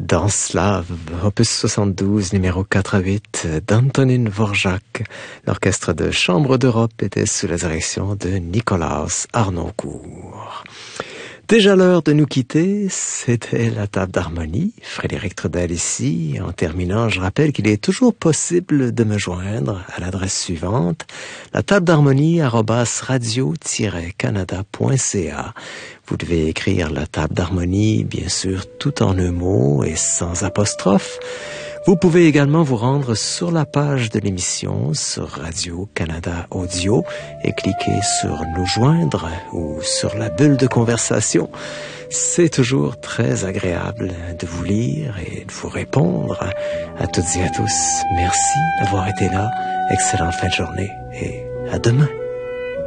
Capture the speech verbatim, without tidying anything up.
Danse slave, opus soixante-douze, numéro quatre-vingt-huit, d'Antonín Dvořák. L'orchestre de chambre d'Europe était sous la direction de Nikolaus Harnoncourt. Déjà l'heure de nous quitter, c'était la table d'harmonie. Frédéric Trudel ici. En terminant, je rappelle qu'il est toujours possible de me joindre à l'adresse suivante, la table d'harmonie arobase radio tiret canada point c a. Vous devez écrire la table d'harmonie, bien sûr, tout en un mot et sans apostrophe. Vous pouvez également vous rendre sur la page de l'émission sur Radio-Canada Audio et cliquer sur nous joindre ou sur la bulle de conversation. C'est toujours très agréable de vous lire et de vous répondre. À toutes et à tous, merci d'avoir été là. Excellente fin de journée et à demain.